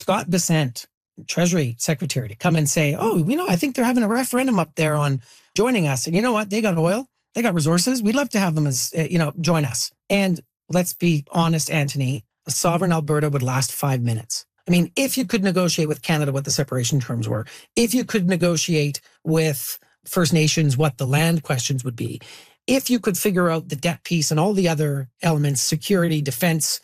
Scott Bessent, Treasury Secretary, to come and say, oh, I think they're having a referendum up there on joining us. And you know what? They got oil. They got resources. We'd love to have them as, join us. And let's be honest, Anthony, a sovereign Alberta would last 5 minutes. I mean, if you could negotiate with Canada what the separation terms were, if you could negotiate with First Nations what the land questions would be, if you could figure out the debt piece and all the other elements, security, defense,